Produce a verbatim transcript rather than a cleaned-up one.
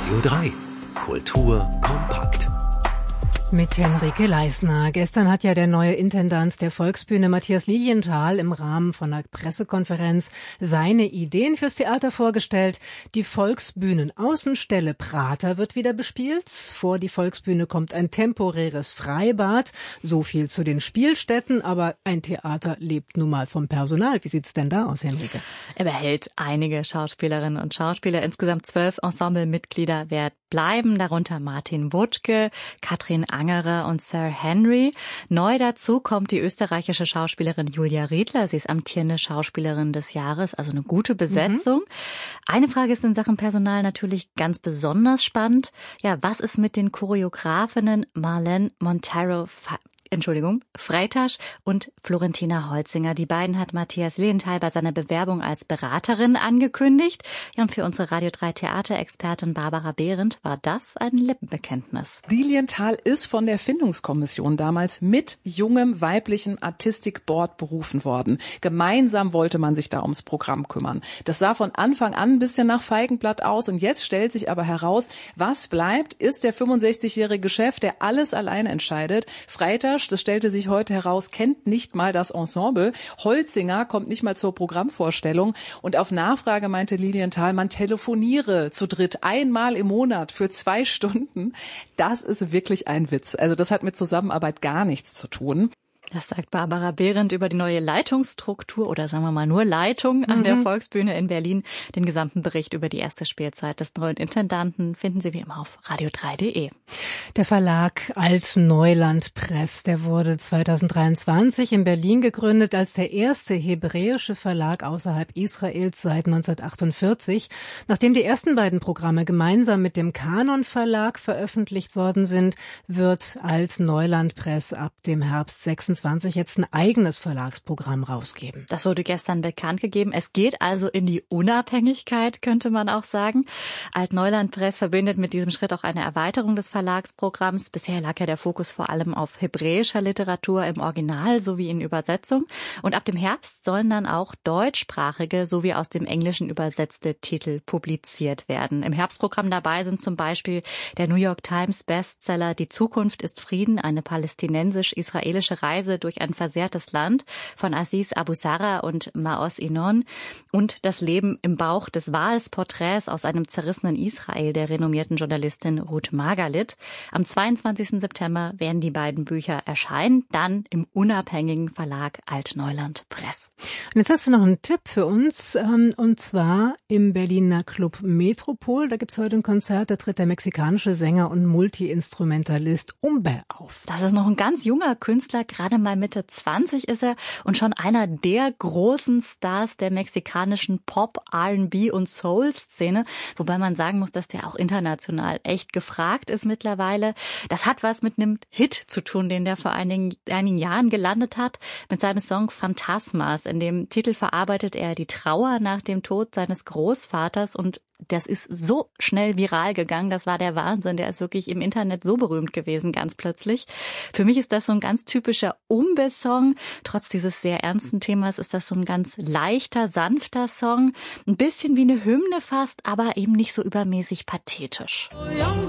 Radio drei. Kultur kompakt. Mit Henrike Leisner. Gestern hat ja der neue Intendant der Volksbühne Matthias Lilienthal im Rahmen von einer Pressekonferenz seine Ideen fürs Theater vorgestellt. Die Volksbühnen-Außenstelle Prater wird wieder bespielt. Vor die Volksbühne kommt ein temporäres Freibad. So viel zu den Spielstätten, aber ein Theater lebt nun mal vom Personal. Wie sieht's denn da aus, Henrike? Er behält einige Schauspielerinnen und Schauspieler. Insgesamt zwölf Ensemblemitglieder werden bleiben, darunter Martin Wuttke, Katrin Angerer und Sir Henry. Neu dazu kommt die österreichische Schauspielerin Julia Riedler. Sie ist amtierende Schauspielerin des Jahres, also eine gute Besetzung. Mhm. Eine Frage ist in Sachen Personal natürlich ganz besonders spannend. Ja, was ist mit den Choreografinnen Marlene Montero Entschuldigung, Freitasch und Florentina Holzinger. Die beiden hat Matthias Lilienthal bei seiner Bewerbung als Beraterin angekündigt. Ja, und für unsere Radio drei Theaterexpertin Barbara Behrendt war das ein Lippenbekenntnis. Lilienthal ist von der Findungskommission damals mit jungem weiblichen Artistic Board berufen worden. Gemeinsam wollte man sich da ums Programm kümmern. Das sah von Anfang an ein bisschen nach Feigenblatt aus und jetzt stellt sich aber heraus, was bleibt, ist der fünfundsechzigjährige Chef, der alles allein entscheidet. Freitasch, das stellte sich heute heraus, kennt nicht mal das Ensemble. Holzinger kommt nicht mal zur Programmvorstellung. Und auf Nachfrage meinte Lilienthal, man telefoniere zu dritt einmal im Monat für zwei Stunden. Das ist wirklich ein Witz. Also das hat mit Zusammenarbeit gar nichts zu tun. Das sagt Barbara Behrendt über die neue Leitungsstruktur oder sagen wir mal nur Leitung an mhm. der Volksbühne in Berlin. Den gesamten Bericht über die erste Spielzeit des neuen Intendanten finden Sie wie immer auf radio drei punkt de. Der Verlag Alt-Neuland Press, der wurde zweitausenddreiundzwanzig in Berlin gegründet als der erste hebräische Verlag außerhalb Israels seit neunzehnhundertachtundvierzig. Nachdem die ersten beiden Programme gemeinsam mit dem Kanon Verlag veröffentlicht worden sind, wird Alt-Neuland Press ab dem Herbst sechsundzwanzig jetzt ein eigenes Verlagsprogramm rausgeben. Das wurde gestern bekannt gegeben. Es geht also in die Unabhängigkeit, könnte man auch sagen. Alt-Neuland Press verbindet mit diesem Schritt auch eine Erweiterung des Verlagsprogramms. Bisher lag ja der Fokus vor allem auf hebräischer Literatur im Original sowie in Übersetzung. Und ab dem Herbst sollen dann auch deutschsprachige sowie aus dem Englischen übersetzte Titel publiziert werden. Im Herbstprogramm dabei sind zum Beispiel der New York Times Bestseller Die Zukunft ist Frieden, eine palästinensisch-israelische Reise durch ein versehrtes Land von Aziz Abu Sarah und Maoz Inon und das Leben im Bauch des Wals, Porträts aus einem zerrissenen Israel der renommierten Journalistin Ruth Margalit. Am zweiundzwanzigsten September werden die beiden Bücher erscheinen, dann im unabhängigen Verlag Alt-Neuland Press. Und jetzt hast du noch einen Tipp für uns, und zwar im Berliner Club Metropol. Da gibt es heute ein Konzert, da tritt der mexikanische Sänger und Multi-Instrumentalist Umbe auf. Das ist noch ein ganz junger Künstler, gerade mal Mitte zwanzig ist er und schon einer der großen Stars der mexikanischen Pop-, R and B- und Soul-Szene, wobei man sagen muss, dass der auch international echt gefragt ist mittlerweile. Das hat was mit einem Hit zu tun, den der vor einigen, einigen Jahren gelandet hat, mit seinem Song Phantasmas. In dem Titel verarbeitet er die Trauer nach dem Tod seines Großvaters und das ist so schnell viral gegangen, das war der Wahnsinn. Der ist wirklich im Internet so berühmt gewesen, ganz plötzlich. Für mich ist das so ein ganz typischer Umbe-Song. Trotz dieses sehr ernsten Themas ist das so ein ganz leichter, sanfter Song. Ein bisschen wie eine Hymne fast, aber eben nicht so übermäßig pathetisch.